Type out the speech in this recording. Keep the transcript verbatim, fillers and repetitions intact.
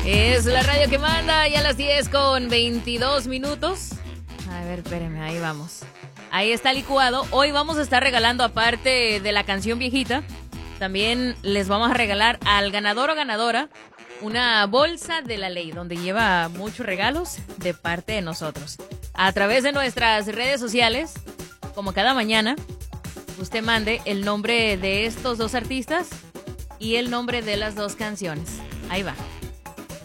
Es la radio que manda, ya a las diez con veintidós minutos. A ver, espérenme, ahí vamos. Ahí está licuado. Hoy vamos a estar regalando, aparte de la canción viejita, también les vamos a regalar al ganador o ganadora una bolsa de la ley, donde lleva muchos regalos de parte de nosotros. A través de nuestras redes sociales, como cada mañana, usted mande el nombre de estos dos artistas y el nombre de las dos canciones. Ahí va.